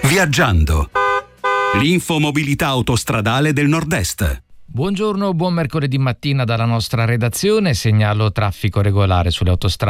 Viaggiando. L'infomobilità autostradale del Nord-Est. Buongiorno, buon mercoledì mattina dalla nostra redazione. Segnalo traffico regolare sulle autostrade